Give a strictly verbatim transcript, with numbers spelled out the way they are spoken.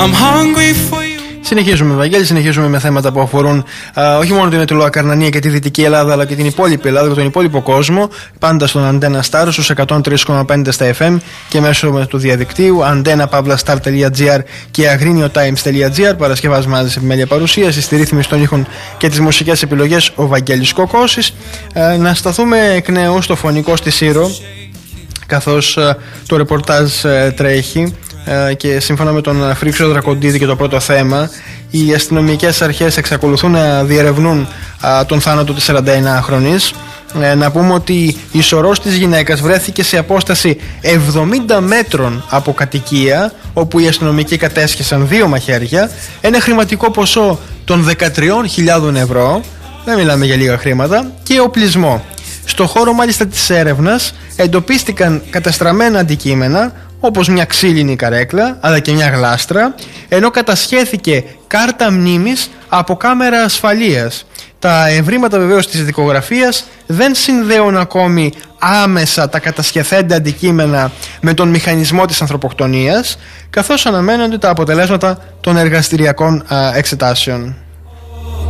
Συνεχίζουμε, Βαγγέλη, συνεχίζουμε με θέματα που αφορούν α, όχι μόνο την Αιτωλοακαρνανία και τη Δυτική Ελλάδα, αλλά και την υπόλοιπη Ελλάδα και τον υπόλοιπο κόσμο. Πάντα στον Αντένα Star, στους εκατόν τρία κόμμα πέντε στα εφ εμ και μέσω του διαδικτύου αντένα παύλα σταρ τελεία τζι άρ και αγρίνιο τάιμς τελεία τζι άρ. Παρασκευάζει μαζί σε επιμέλεια παρουσίαση, στη ρύθμιση των ήχων και τις μουσικές επιλογές ο Βαγγέλης Κοκώσης. Α, να σταθούμε εκ νέου στο φωνικό στη Σύρο, καθώς α, το ρεπορτάζ α, τρέχει. Και σύμφωνα με τον Φρίξο Δρακοντίδη και το πρώτο θέμα, οι αστυνομικές αρχές εξακολουθούν να διερευνούν α, τον θάνατο της σαρανταεννάχρονης. Ε, να πούμε ότι η σωρός της γυναίκας βρέθηκε σε απόσταση εβδομήντα μέτρων από κατοικία, όπου οι αστυνομικοί κατέσχεσαν δύο μαχαίρια, ένα χρηματικό ποσό των δεκατρείς χιλιάδες ευρώ, δεν μιλάμε για λίγα χρήματα, και οπλισμό. Στο χώρο μάλιστα της έρευνας εντοπίστηκαν καταστραμμένα αντικείμενα, όπως μια ξύλινη καρέκλα αλλά και μια γλάστρα, ενώ κατασχέθηκε κάρτα μνήμης από κάμερα ασφαλείας. Τα ευρήματα βεβαίως της δικογραφίας δεν συνδέουν ακόμη άμεσα τα κατασχεθέντα αντικείμενα με τον μηχανισμό της ανθρωποκτονίας, καθώς αναμένονται τα αποτελέσματα των εργαστηριακών α, εξετάσεων.